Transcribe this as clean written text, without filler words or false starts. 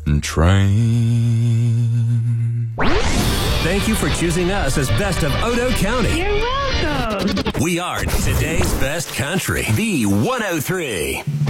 train. Thank you for choosing us as Best of Odo County. You're welcome. We are today's best country, V103.